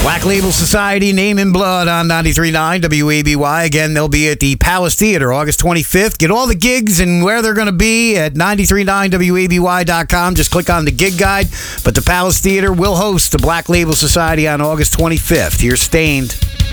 Black Label Society, Name in Blood on 93.9 WABY. Again, they'll be at the Palace Theater August 25th. Get all the gigs and where they're going to be at 939WABY.com. Just click on the gig guide. But the Palace Theater will host the Black Label Society on August 25th. Here's Stained.